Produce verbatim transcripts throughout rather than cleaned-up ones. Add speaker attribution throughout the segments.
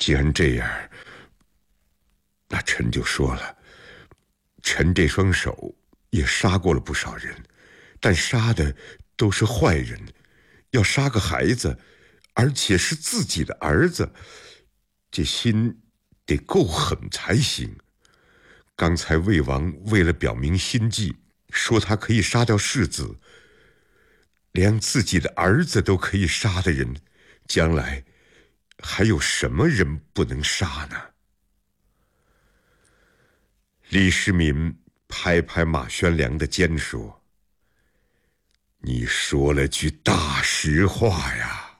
Speaker 1: 既然这样，那臣就说了，臣这双手也杀过了不少人，但杀的都是坏人，要杀个孩子，而且是自己的儿子，这心得够狠才行。刚才魏王为了表明心迹，说他可以杀掉世子，连自己的儿子都可以杀的人，将来还有什么人不能杀呢？李世民拍拍马宣良的肩说：“你说了句大实话呀。”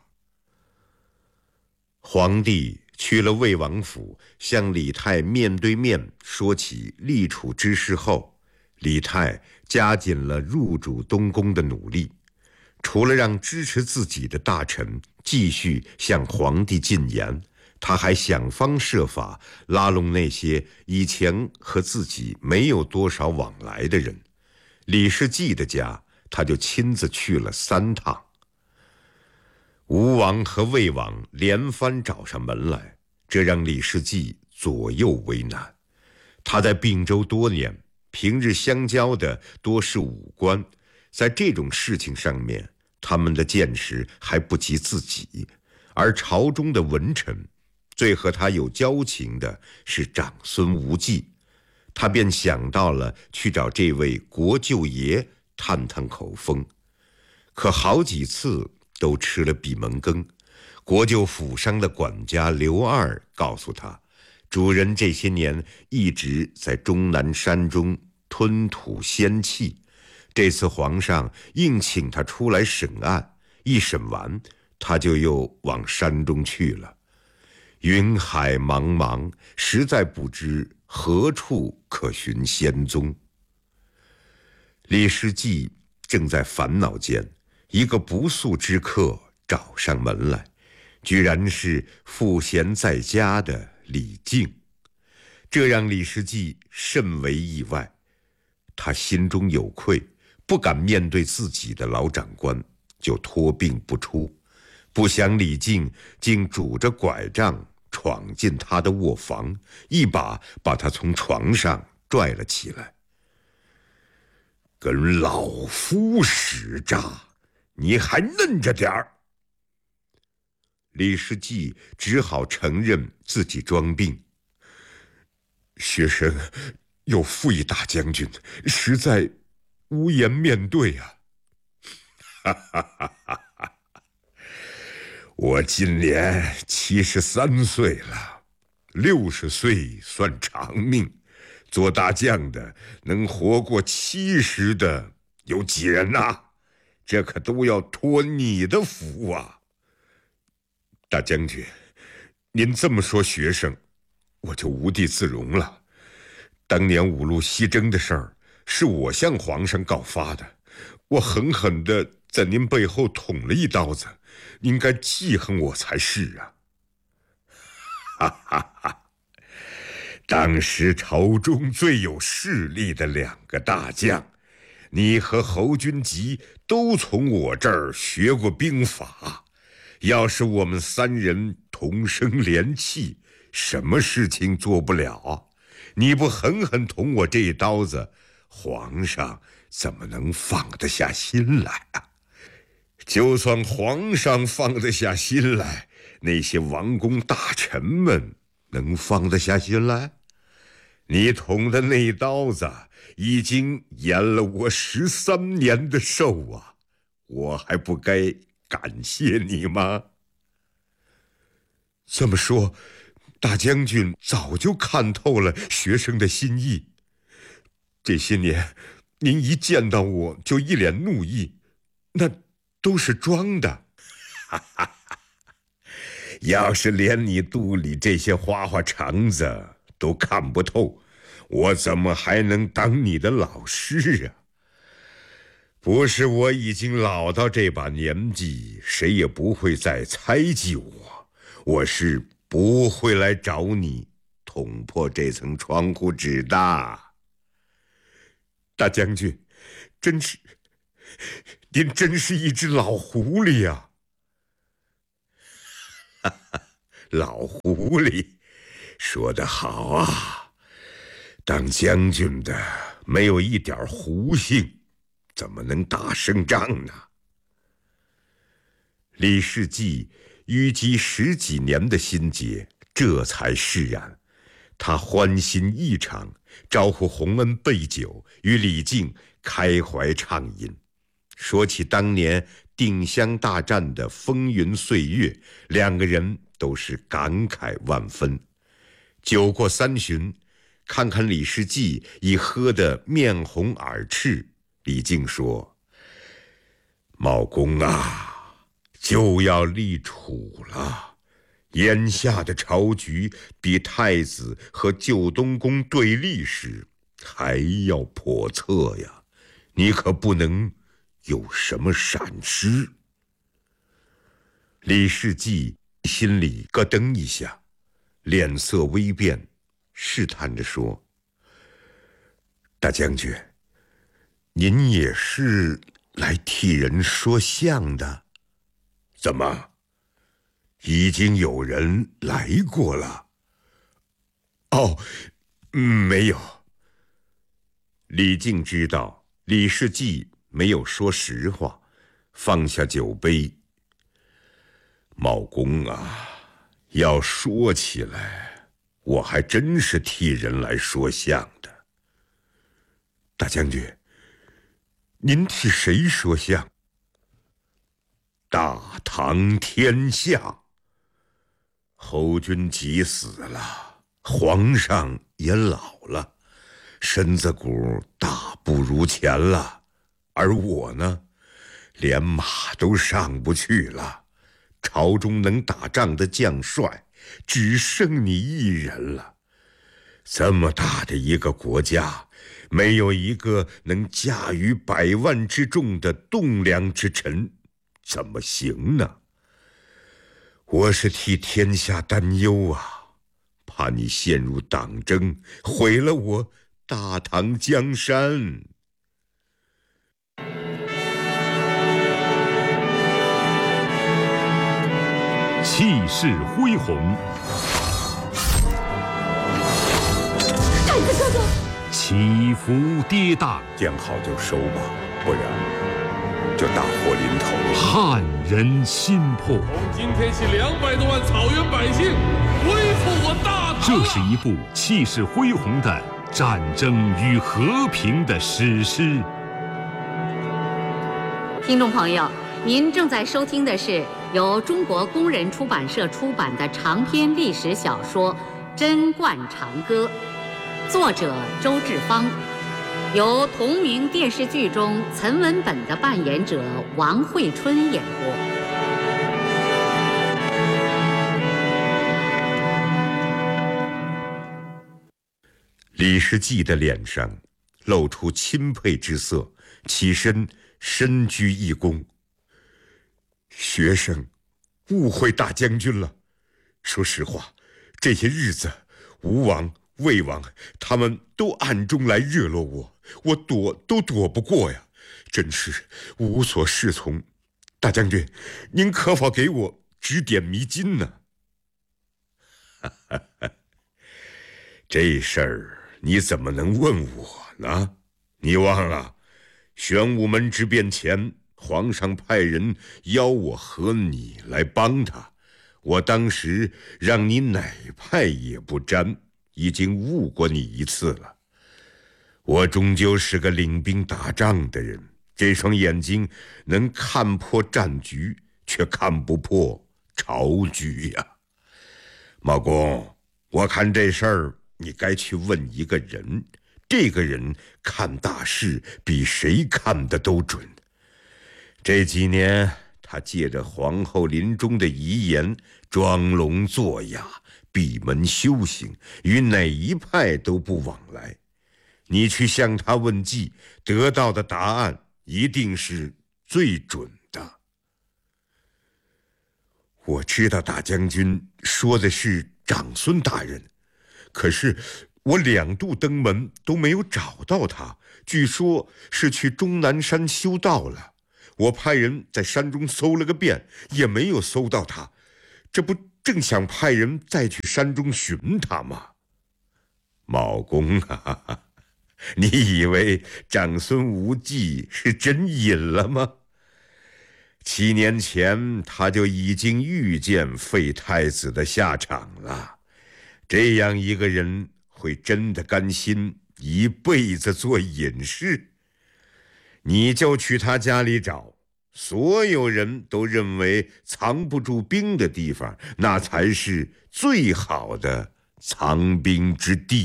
Speaker 1: 皇帝去了魏王府，向李泰面对面说起立储之事后，李泰加紧了入主东宫的努力，除了让支持自己的大臣继续向皇帝进言，他还想方设法拉拢那些以前和自己没有多少往来的人。李世继的家，他就亲自去了三趟。吴王和魏王连番找上门来，这让李世继左右为难。他在并州多年，平日相交的多是武官，在这种事情上面，他们的见识还不及自己，而朝中的文臣最和他有交情的是长孙无忌，他便想到了去找这位国舅爷探探口风，可好几次都吃了闭门羹。国舅府上的管家刘二告诉他，主人这些年一直在终南山中吞吐仙气，这次皇上硬请他出来审案，一审完他就又往山中去了。云海茫茫，实在不知何处可寻仙踪。李世继正在烦恼间，一个不速之客找上门来，居然是赋闲在家的李靖。这让李世继甚为意外，他心中有愧，不敢面对自己的老长官，就托病不出。不想李靖竟拄着拐杖闯进他的卧房，一把把他从床上拽了起来。跟老夫使诈，你还嫩着点儿！李世继只好承认自己装病。学生有负于大将军，实在无颜面对啊！哈哈哈哈哈！我今年七十三岁了，六十岁算长命，做大将的能活过七十的有几人呐？这可都要托你的福啊！大将军，您这么说学生，我就无地自容了。当年五路西征的事儿，是我向皇上告发的，我狠狠地在您背后捅了一刀子，应该记恨我才是啊！哈哈哈！当时朝中最有势力的两个大将，你和侯君集都从我这儿学过兵法，要是我们三人同声连气，什么事情做不了？你不狠狠捅我这一刀子，皇上怎么能放得下心来啊？就算皇上放得下心来，那些王公大臣们能放得下心来？你捅的那刀子已经延了我十三年的寿啊，我还不该感谢你吗？这么说，大将军早就看透了学生的心意。这些年，您一见到我就一脸怒意，那都是装的。哈哈哈！要是连你肚里这些花花肠子都看不透，我怎么还能当你的老师啊？不是我已经老到这把年纪，谁也不会再猜忌我，我是不会来找你捅破这层窗户纸的。大将军，真是，您真是一只老狐狸呀！哈哈， 老狐狸，说得好啊！当将军的没有一点狐性，怎么能打胜仗呢？李世继淤积十几年的心结这才释然，他欢欣异常，招呼洪恩备酒，与李靖开怀畅饮。说起当年定襄大战的风云岁月，两个人都是感慨万分。酒过三巡，看看李世继已喝得面红耳赤，李靖说：“茂公啊，就要立储了，眼下的朝局比太子和旧东宫对立时还要叵测呀，你可不能有什么闪失。”李世继心里咯噔一下，脸色微变，试探着说：“大将军，您也是来替人说相的？怎么，已经有人来过了？”“哦，没有。”李靖知道李世继没有说实话，放下酒杯：“茂公啊，要说起来，我还真是替人来说相的。大将军，您替谁说相？”“大唐天下，侯君集死了，皇上也老了，身子骨大不如前了，而我呢，连马都上不去了。朝中能打仗的将帅只剩你一人了。这么大的一个国家，没有一个能驾驭百万之众的栋梁之臣，怎么行呢？我是替天下担忧啊，怕你陷入党争，毁了我大唐江山。”
Speaker 2: 气势恢宏，
Speaker 3: 太子哥哥，
Speaker 2: 起伏跌宕，
Speaker 1: 见好就收吧，不然就大祸临头了。
Speaker 2: 撼人心魄。
Speaker 4: 从今天起，两百多万草原百姓恢复我大唐。
Speaker 2: 这是一部气势恢宏的战争与和平的史诗。
Speaker 3: 听众朋友，您正在收听的是由中国工人出版社出版的长篇历史小说《贞观长歌》，作者周志芳，由同名电视剧中岑文本的扮演者王惠春演播。
Speaker 1: 李世继的脸上露出钦佩之色，起身深鞠一躬：“学生误会大将军了。说实话，这些日子吴王、魏王他们都暗中来热络我，我躲都躲不过呀，真是无所适从。大将军，您可否给我指点迷津呢？”“这事儿你怎么能问我呢？你忘了，玄武门之变前，皇上派人邀我和你来帮他，我当时让你哪派也不沾，已经误过你一次了。我终究是个领兵打仗的人，这双眼睛能看破战局，却看不破朝局呀。茂公，我看这事儿你该去问一个人，这个人看大事比谁看的都准。这几年他借着皇后临终的遗言，装聋作哑，闭门修行，与哪一派都不往来。你去向他问计，得到的答案一定是最准的。”“我知道大将军说的是长孙大人，可是我两度登门都没有找到他，据说是去终南山修道了。我派人在山中搜了个遍，也没有搜到他，这不正想派人再去山中寻他嘛。茂公啊，你以为长孙无忌是真隐了吗？七年前他就已经预见废太子的下场了。这样一个人会真的甘心一辈子做隐士？你就去他家里找，所有人都认为藏不住兵的地方，那才是最好的藏兵之地。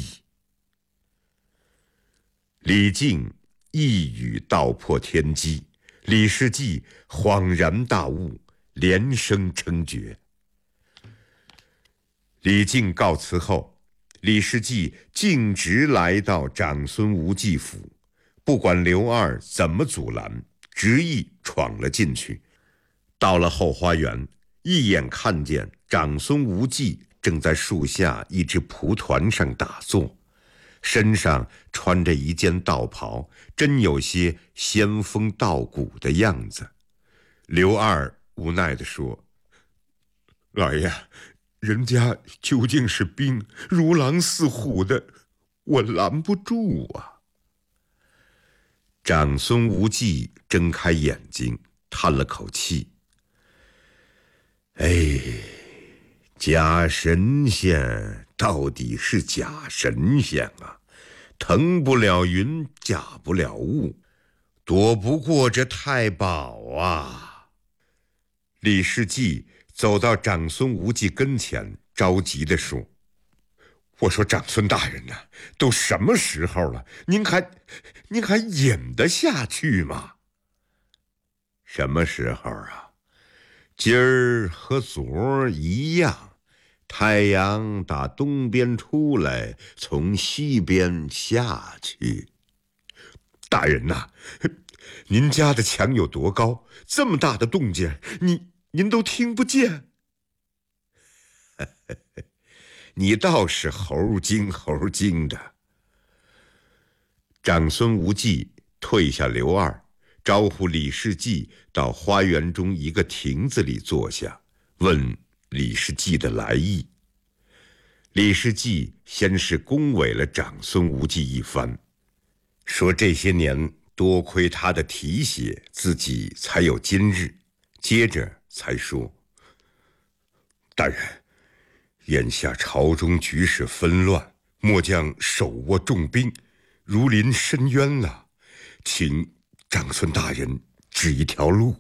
Speaker 1: 李靖一语道破天机，李世继恍然大悟，连声称绝。李靖告辞后，李世继径直来到长孙无忌府，不管刘二怎么阻拦，执意闯了进去。到了后花园，一眼看见长孙无忌正在树下一只蒲团上打坐，身上穿着一件道袍，真有些仙风道骨的样子。刘二无奈地说：“老爷，人家究竟是兵，如狼似虎的，我拦不住啊。”长孙无忌睁开眼睛，叹了口气：“哎，假神仙到底是假神仙啊，腾不了云，驾不了雾，躲不过这太保啊。”李世继走到长孙无忌跟前，着急地说：“我说长孙大人呐，都什么时候了，您还您还忍得下去吗？”“什么时候啊？今儿和昨儿一样，太阳打东边出来，从西边下去。”“大人呐，您家的墙有多高？这么大的动静，你您都听不见？”“你倒是猴精猴精的。”长孙无忌退下刘二，招呼李世继到花园中一个亭子里坐下，问李世继的来意。李世继先是恭维了长孙无忌一番，说这些年多亏他的提携，自己才有今日。接着才说：“大人，眼下朝中局势纷乱，末将手握重兵，如临深渊了，请长孙大人指一条路。”“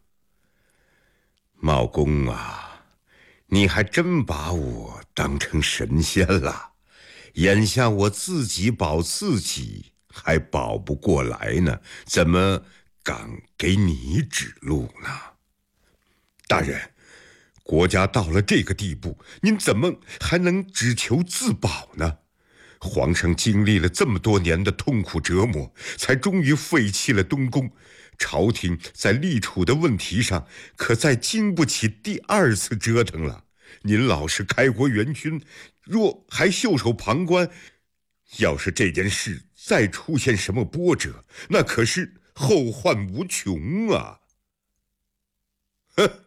Speaker 1: 茂公啊，你还真把我当成神仙了。眼下我自己保自己还保不过来呢，怎么敢给你指路呢？大人，国家到了这个地步，您怎么还能只求自保呢？皇上经历了这么多年的痛苦折磨，才终于废弃了东宫。朝廷在立储的问题上，可再经不起第二次折腾了。您老是开国元勋，若还袖手旁观，要是这件事再出现什么波折，那可是后患无穷啊！”“哼！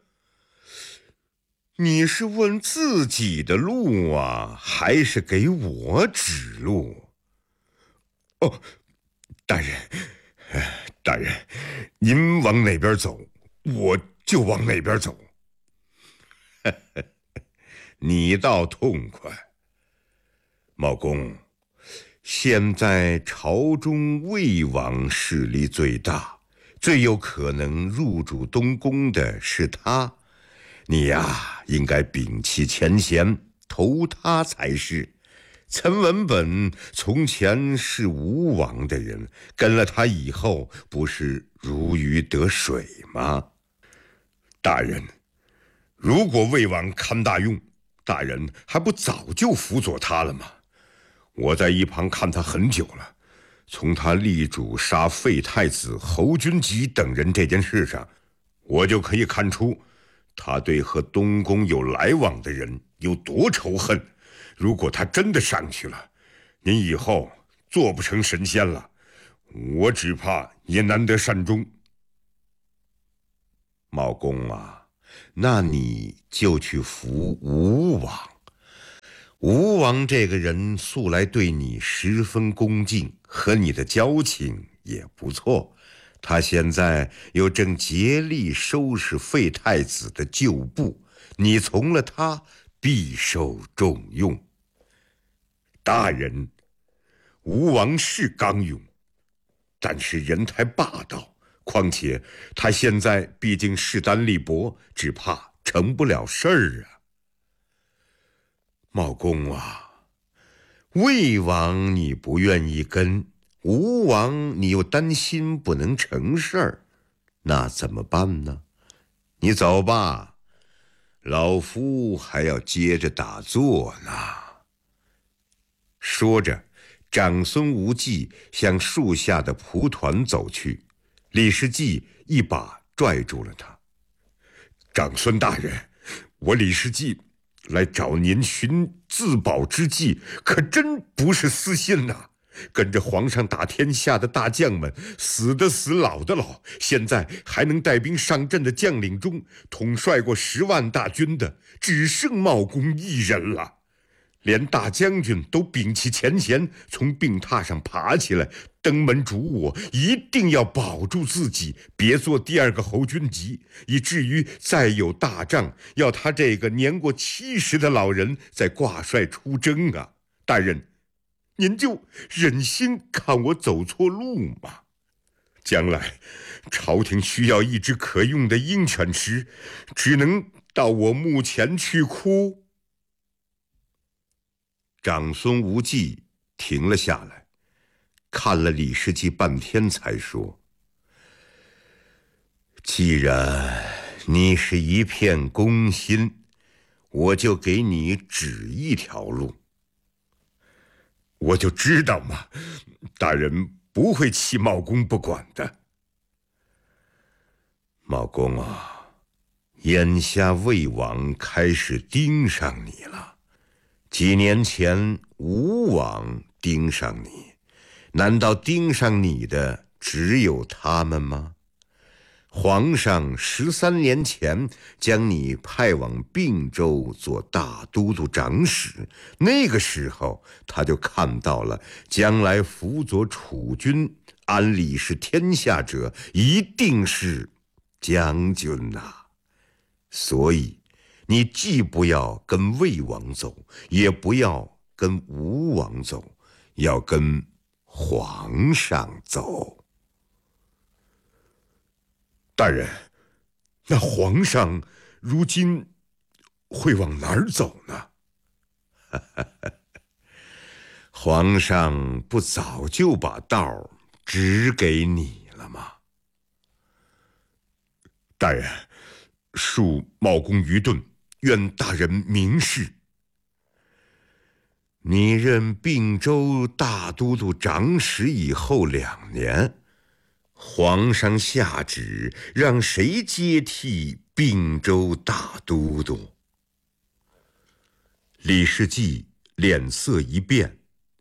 Speaker 1: 你是问自己的路啊，还是给我指路？”“哦，大人，大人，您往哪边走，我就往哪边走。”“你倒痛快。茂公，现在朝中魏王势力最大，最有可能入主东宫的是他。你呀，应该摒弃前嫌，投他才是。陈文本从前是吴王的人，跟了他以后，不是如鱼得水吗？大人，如果魏王堪大用，大人还不早就辅佐他了吗？我在一旁看他很久了，从他力主杀废太子侯君集等人这件事上，我就可以看出他对和东宫有来往的人有多仇恨。如果他真的上去了，您以后做不成神仙了，我只怕也难得善终。茂公啊， 那你就去扶吴王。吴王这个人素来对你十分恭敬，和你的交情也不错。他现在又正竭力收拾废太子的旧部，你从了他，必受重用。大人，吴王是刚勇，但是人太霸道，况且他现在毕竟势单力薄，只怕成不了事儿啊。茂公啊，魏王你不愿意跟，吴王你又担心不能成事儿，那怎么办呢？你走吧，老夫还要接着打坐呢。说着，长孙无忌向树下的蒲团走去，李世继一把拽住了他。长孙大人，我李世继来找您寻自保之计，可真不是私信呐、啊！跟着皇上打天下的大将们，死的死，老的老，现在还能带兵上阵的将领中，统帅过十万大军的，只剩茂公一人了。连大将军都屏气前嫌，从病榻上爬起来，登门嘱我一定要保住自己，别做第二个侯君集，以至于再有大仗，要他这个年过七十的老人再挂帅出征啊！大人，您就忍心看我走错路吗？将来朝廷需要一只可用的鹰犬时，只能到我墓前去哭。长孙无忌停了下来，看了李世继半天，才说：既然你是一片公心，我就给你指一条路。我就知道嘛，大人不会弃茂公不管的。茂公啊，眼下魏王开始盯上你了。几年前吴王盯上你，难道盯上你的只有他们吗？皇上十三年前将你派往并州做大都督长史，那个时候他就看到了将来辅佐楚军，安理是天下者一定是将军呐、啊。所以你既不要跟魏王走，也不要跟吴王走，要跟皇上走。大人，那皇上如今会往哪儿走呢？皇上不早就把道指给你了吗？大人，恕茂公愚钝，愿大人明示。你任并州大都督长史以后两年，皇上下旨让谁接替并州大都督？李世继脸色一变。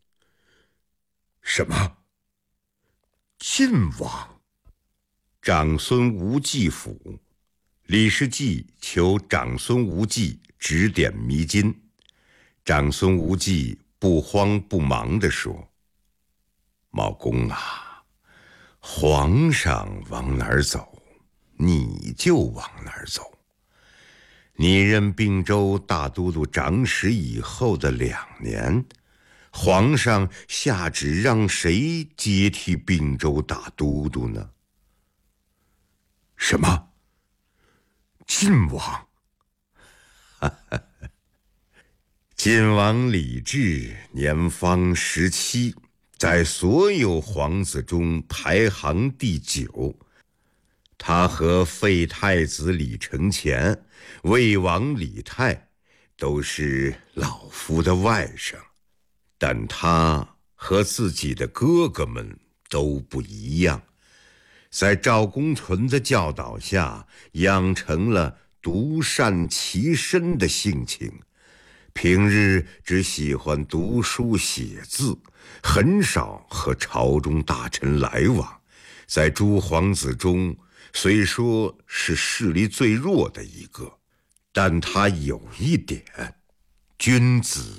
Speaker 1: 什么？晋王？长孙无忌府。李世继求长孙无忌指点迷津。长孙无忌不慌不忙地说：茂公啊，皇上往哪儿走，你就往哪儿走。你任并州大都督长史以后的两年，皇上下旨让谁接替并州大都督呢？什么？晋王？晋王李治年方十七，在所有皇子中排行第九。他和废太子李承乾、魏王李泰都是老夫的外甥，但他和自己的哥哥们都不一样，在赵公纯的教导下，养成了独善其身的性情。平日只喜欢读书写字，很少和朝中大臣来往。在诸皇子中， 虽说是势力最弱的一个，但他有一点，君子